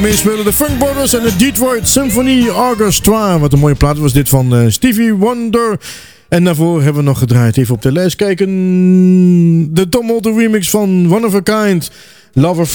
Meespelen de Funk Brothers en de Detroit Symphony Orchestra. Wat een mooie plaat was dit van Stevie Wonder. En daarvoor hebben we nog gedraaid, even op de lijst kijken, de Tom Holter remix van One of a Kind, Lover